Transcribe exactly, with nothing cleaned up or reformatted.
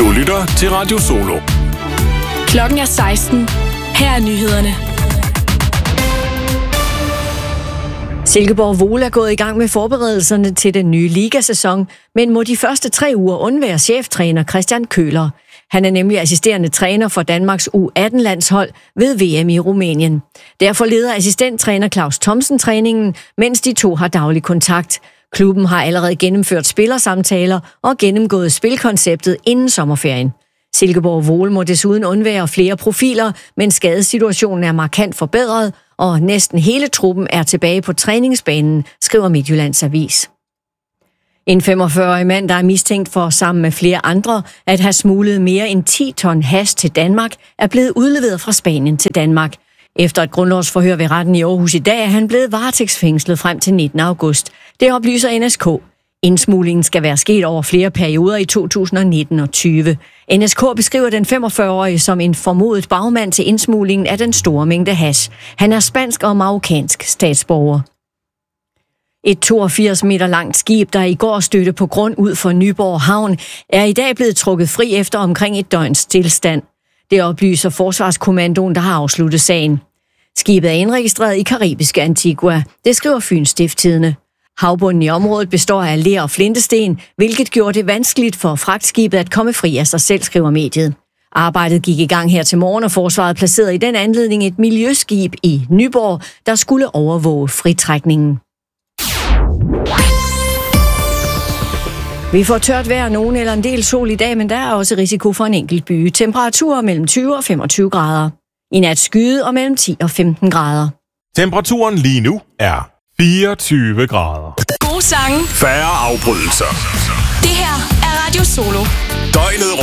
Du lytter til Radio Solo. Klokken er seksten. Her er nyhederne. Silkeborg Vol er gået i gang med forberedelserne til den nye ligasæson, men må de første tre uger undvære cheftræner Christian Køhler. Han er nemlig assisterende træner for Danmarks U atten-landshold ved V M i Rumænien. Derfor leder assistenttræner Claus Thomsen træningen, mens de to har daglig kontakt. Klubben har allerede gennemført spillersamtaler og gennemgået spilkonceptet inden sommerferien. Silkeborg Vol må desuden undvære flere profiler, men skadesituationen er markant forbedret, og næsten hele truppen er tilbage på træningsbanen, skriver Midtjyllands Avis. En femogfyrre-årig mand, der er mistænkt for sammen med flere andre at have smuglet mere end ti ton hash til Danmark, er blevet udleveret fra Spanien til Danmark. Efter et grundlovsforhør ved retten i Aarhus i dag er han blevet varetægtsfængslet frem til nittende august. Det oplyser N S K. Indsmuglingen skal være sket over flere perioder i to tusind nitten og tyve. N S K beskriver den femogfyrre-årige som en formodet bagmand til indsmuglingen af den store mængde hash. Han er spansk og marokkansk statsborger. Et toogfirs meter langt skib, der i går stødte på grund ud for Nyborg Havn, er i dag blevet trukket fri efter omkring et døgns stillstand. Det oplyser Forsvarskommandoen, der har afsluttet sagen. Skibet er indregistreret i karibiske Antigua. Det skriver Fyns Stiftstidende. Havbunden i området består af ler og flintesten, hvilket gjorde det vanskeligt for fragtskibet at komme fri af sig selv, skriver mediet. Arbejdet gik i gang her til morgen, og forsvaret placerede i den anledning et miljøskib i Nyborg, der skulle overvåge fritrækningen. Vi får tørt vejr, nogen eller en del sol i dag, men der er også risiko for en enkelt byge. Temperaturer mellem tyve og femogtyve grader. I nat skyde og mellem ti og femten grader. Temperaturen lige nu er fireogtyve grader. Gode sange. Færre afbrydelser. Det her er Radio Solo. Døgnet